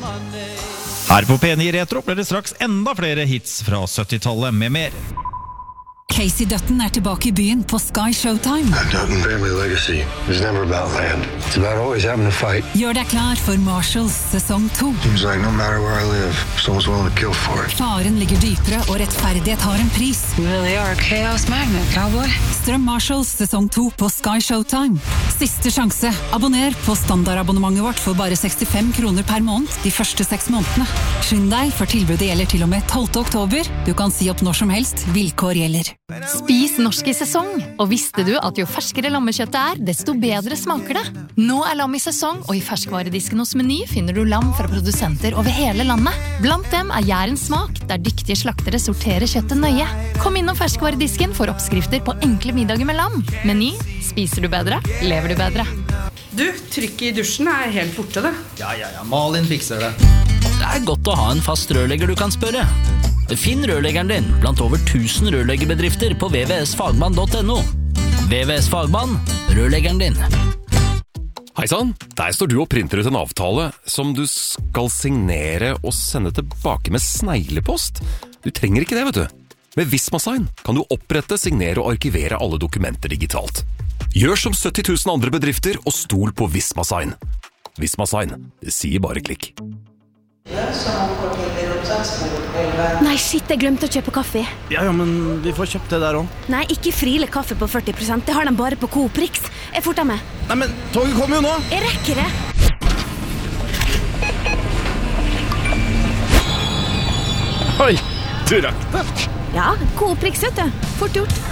Her på P9 Retro blir det straks enda flere hits fra 70-tallet med mer. Casey Dutton tilbake I byen på Sky Showtime. Dutton family legacy is never about land. It's about always having to fight. Gjør deg klar for Marshalls sesong 2. Seems like no matter where I live, someone's willing to kill for it. Faren ligger dypere, og rettferdighet har en pris. You really are a chaos magnet, cowboy. Strøm Marshalls sesong 2 på Sky Showtime. Siste sjanse. Abonner på standardabonnementet vårt for bare 65 kroner per måned de første 6 månedene. Skynd deg, for tilbudet gjelder til og med 12. oktober. Du kan si opp når som helst. Vilkår gjelder. Spis norsk I sesong, og visste du at jo ferskere lammekjøttet desto bedre smaker det? Nå lam I sesong, og I ferskvaredisken hos Meny finner du lam fra produsenter over hele landet. Blant dem Jærens smak, der dyktige slaktere sorterer kjøttet nøye. Kom innom ferskvaredisken for oppskrifter på enkle middager med lam. Meny, spiser du bedre, lever du bedre. Du, trykket I dusjen helt borte det. Ja, Malin fikser det. Det godt å ha en fast rørlegger du kan spørre. Finn rørleggeren din blant over 1000 rørleggerbedrifter på vvsfagmann.no. VVS Fagmann, rørleggeren din. Heisann, der står du og printer ut en avtale som du skal signere og sende tilbake med sneglepost. Du trenger ikke det, vet du. Med Visma-sign kan du opprette, signere og arkivere alle dokumenter digitalt. Gjør som 70 000 andre bedrifter og stol på Visma-sign. Visma-sign, det sier bare klikk. Nei, shit, jeg glemte å kjøpe kaffe. Ja, men vi får kjøpt det der også. Nei, ikke Friele kaffe på 40%. Det har de bare på Coop Rix. Jeg forter med. Nei, men toget kommer jo nå. Jeg rekker det. Oi, du rakk det. Ja, Coop Rix, vet du. Fort gjort.